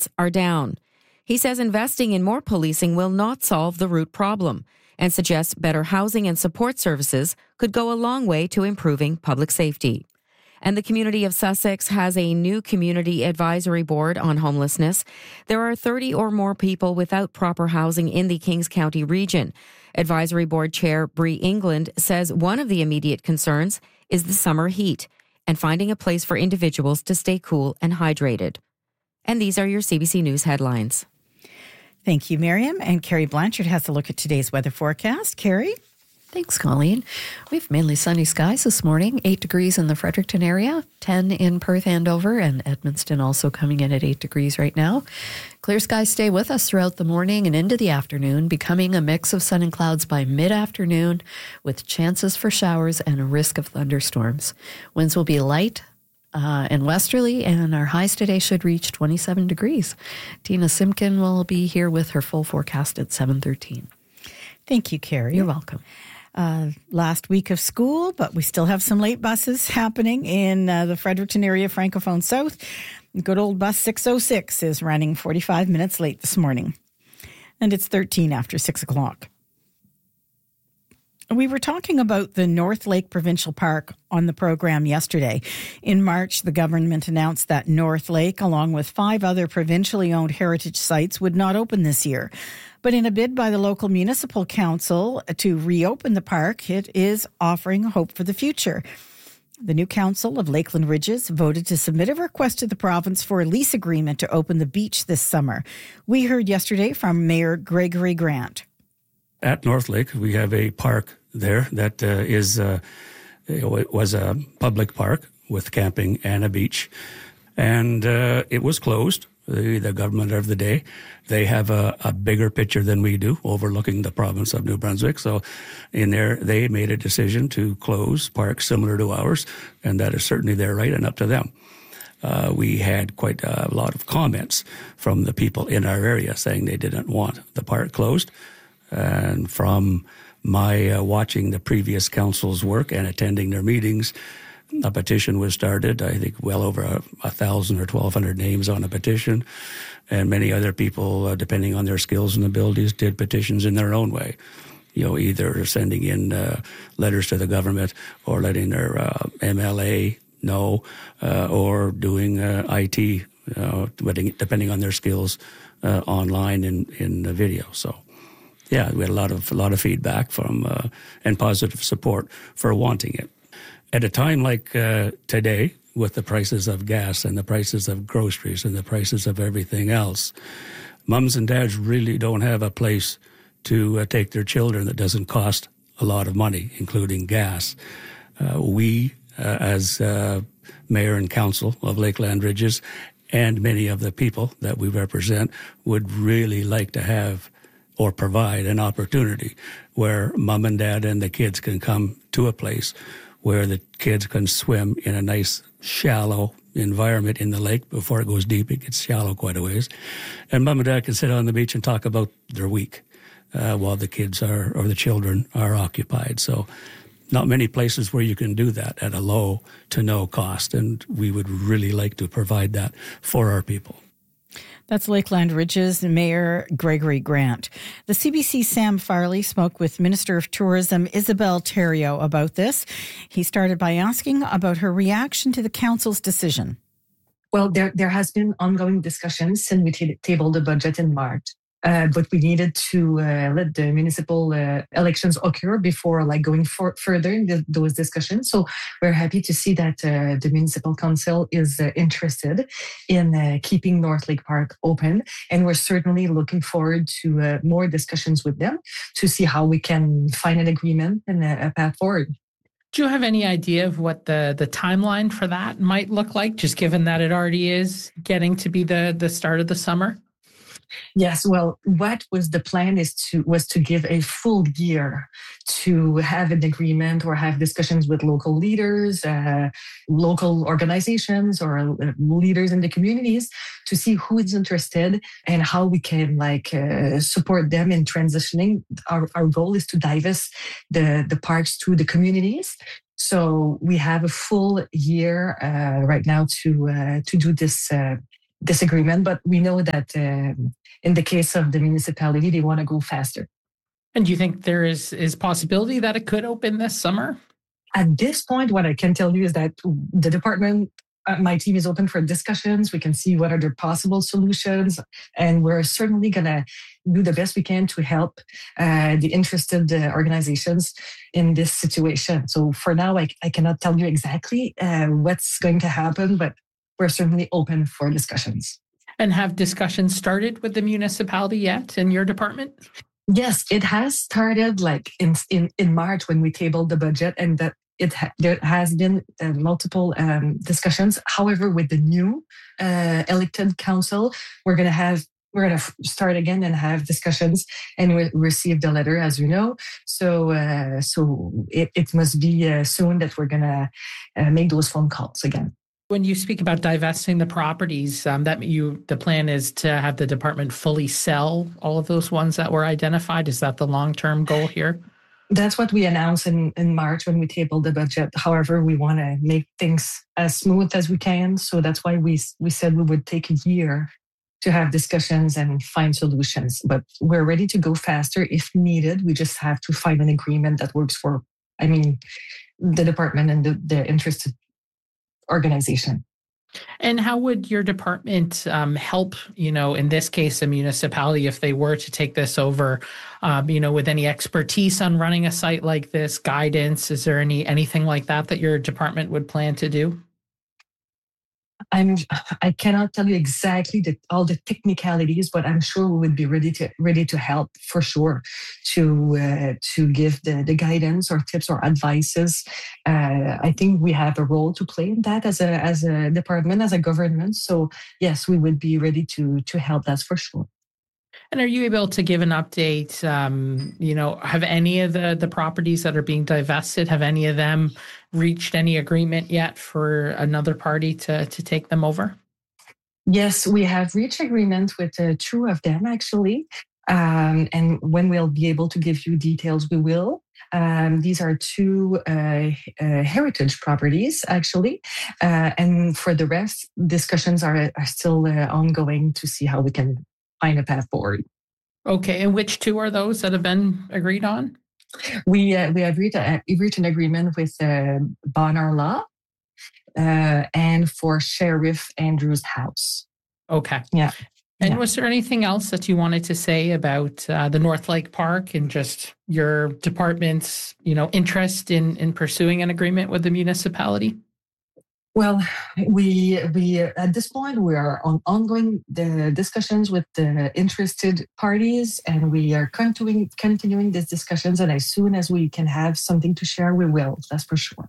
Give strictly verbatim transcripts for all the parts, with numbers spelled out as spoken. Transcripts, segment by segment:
deaths are down. He says investing in more policing will not solve the root problem and suggests better housing and support services could go a long way to improving public safety. And the community of Sussex has a new community advisory board on homelessness. There are thirty or more people without proper housing in the Kings County region. Advisory Board Chair Bree England says one of the immediate concerns is the summer heat and finding a place for individuals to stay cool and hydrated. And these are your C B C News headlines. Thank you, Miriam. And Carrie Blanchard has a look at today's weather forecast. Carrie? Thanks, Colleen. We have mainly sunny skies this morning, eight degrees in the Fredericton area, ten in Perth, Andover, and Edmundston also coming in at eight degrees right now. Clear skies stay with us throughout the morning and into the afternoon, becoming a mix of sun and clouds by mid-afternoon with chances for showers and a risk of thunderstorms. Winds will be light uh, and westerly, and our highs today should reach twenty-seven degrees. Tina Simkin will be here with her full forecast at seven thirteen. Thank you, Carrie. You're welcome. Uh, last week of school, but we still have some late buses happening in uh, the Fredericton area, Francophone South. Good old bus six oh six is running forty-five minutes late this morning. And it's thirteen after six o'clock. We were talking about the North Lake Provincial Park on the program yesterday. In March, the government announced that North Lake, along with five other provincially owned heritage sites, would not open this year. But in a bid by the local municipal council to reopen the park, it is offering hope for the future. The new council of Lakeland Ridges voted to submit a request to the province for a lease agreement to open the beach this summer. We heard yesterday from Mayor Gregory Grant. At North Lake, we have a park there that uh, is uh, it was a public park with camping and a beach, and uh, it was closed. The, the government of the day, they have a, a bigger picture than we do, overlooking the province of New Brunswick. So, in there, they made a decision to close parks similar to ours, and that is certainly their right and up to them. Uh, we had quite a lot of comments from the people in our area saying they didn't want the park closed. And from my uh, watching the previous council's work and attending their meetings, a petition was started. I think well over a, a thousand or twelve hundred names on a petition, and many other people, uh, depending on their skills and abilities, did petitions in their own way. You know, either sending in uh, letters to the government or letting their uh, M L A know, uh, or doing uh, I T, uh, depending on their skills, uh, online in in the video. So. Yeah, we had a lot of a lot of feedback from uh, and positive support for wanting it. At a time like uh, today, with the prices of gas and the prices of groceries and the prices of everything else, mums and dads really don't have a place to uh, take their children that doesn't cost a lot of money, including gas. Uh, we, uh, as uh, mayor and council of Lakeland Ridges, and many of the people that we represent, would really like to have or provide an opportunity where mom and dad and the kids can come to a place where the kids can swim in a nice, shallow environment in the lake. Before it goes deep, it gets shallow quite a ways. And mom and dad can sit on the beach and talk about their week uh, while the kids are, or the children are occupied. So not many places where you can do that at a low to no cost. And we would really like to provide that for our people. That's Lakeland Ridges Mayor Gregory Grant. The C B C's Sam Farley spoke with Minister of Tourism Isabel Theriault about this. He started by asking about her reaction to the council's decision. Well, there there has been ongoing discussions since we t- tabled the budget in March. Uh, but we needed to uh, let the municipal uh, elections occur before like going for, further in the, those discussions. So we're happy to see that uh, the municipal council is uh, interested in uh, keeping North Lake Park open. And we're certainly looking forward to uh, more discussions with them to see how we can find an agreement and a, a path forward. Do you have any idea of what the, the timeline for that might look like, just given that it already is getting to be the, the start of the summer? Yes, well, what was the plan is to was to give a full year to have an agreement or have discussions with local leaders, uh, local organizations, or leaders in the communities to see who is interested and how we can like uh, support them in transitioning. Our our goal is to divest the the parks to the communities. So we have a full year uh, right now to uh, to do this. Uh, disagreement, but we know that um, in the case of the municipality, they want to go faster. And do you think there is is possibility that it could open this summer? At this point, what I can tell you is that the department, uh, my team is open for discussions. We can see what are the possible solutions, and we're certainly going to do the best we can to help uh, the interested uh, organizations in this situation. So for now, I, I cannot tell you exactly uh, what's going to happen, but we're certainly open for discussions. And have discussions started with the municipality yet in your department? Yes, it has started like in in, in March when we tabled the budget, and that it ha- there has been uh, multiple um, discussions. However, with the new uh, elected council, we're going to have we're going to start again and have discussions, and we received a letter, as you know. So uh, so it, it must be uh, soon that we're going to uh, make those phone calls again. When you speak about divesting the properties, um, that you the plan is to have the department fully sell all of those ones that were identified. Is that the long-term goal here? That's what we announced in, in March when we tabled the budget. However, we want to make things as smooth as we can. So that's why we we said we would take a year to have discussions and find solutions. But we're ready to go faster if needed. We just have to find an agreement that works for, I mean, the department and the, the interested organization. And how would your department um, help, you know, in this case, a municipality, if they were to take this over, um, you know, with any expertise on running a site like this, guidance? Is there any anything like that that your department would plan to do? I'm. I cannot tell you exactly the, all the technicalities, but I'm sure we would be ready to ready to help for sure, to uh, to give the, the guidance or tips or advices. Uh, I think we have a role to play in that as a as a department, as a government. So yes, we would be ready to to help. That's for sure. And are you able to give an update? Um, you know, have any of the, the properties that are being divested, have any of them reached any agreement yet for another party to, to take them over? Yes, we have reached agreement with uh, two of them, actually. Um, and when we'll be able to give you details, we will. Um, these are two uh, uh, heritage properties, actually. Uh, and for the rest, discussions are, are still uh, ongoing to see how we can find a path forward. Okay, and which two are those that have been agreed on? We uh, we have reached, uh, reached an agreement with uh, Bonner Law uh, and for Sheriff Andrews House. Okay. Yeah. And yeah. was there anything else that you wanted to say about uh, the North Lake Park and just your department's, you know, interest in in pursuing an agreement with the municipality? Well, we we at this point we are on ongoing the discussions with the interested parties, and we are continuing continuing these discussions. And as soon as we can have something to share, we will. That's for sure.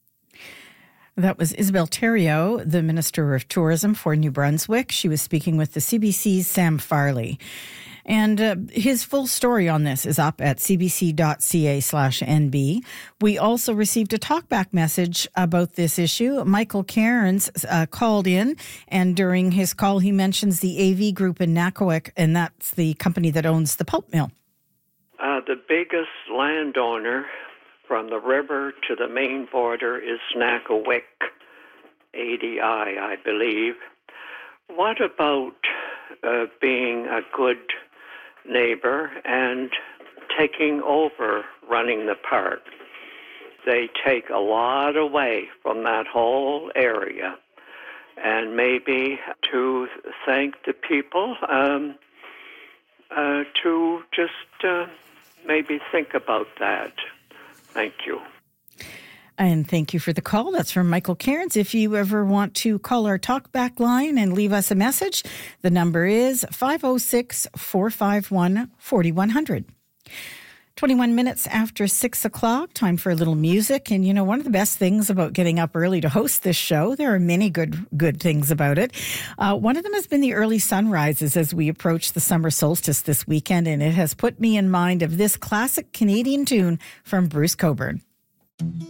That was Isabelle Thériault, the Minister of Tourism for New Brunswick. She was speaking with the C B C's Sam Farley. And uh, his full story on this is up at cbc.ca slash NB. We also received a talkback message about this issue. Michael Cairns uh, called in, and during his call, he mentions the A V Group in Nakowick, and that's the company that owns the pulp mill. Uh, the biggest landowner from the river to the main border is Nakowick, A D I, I believe. What about uh, being a good neighbor and taking over running the park? They take a lot away from that whole area, and maybe to thank the people, um, uh, to just uh, maybe think about that. Thank you. And thank you for the call. That's from Michael Cairns. If you ever want to call our talkback line and leave us a message, the number is five oh six, four five one, four one zero zero. twenty-one minutes after six o'clock, time for a little music. And you know, one of the best things about getting up early to host this show, there are many good good things about it. Uh, one of them has been the early sunrises as we approach the summer solstice this weekend, and it has put me in mind of this classic Canadian tune from Bruce Cockburn.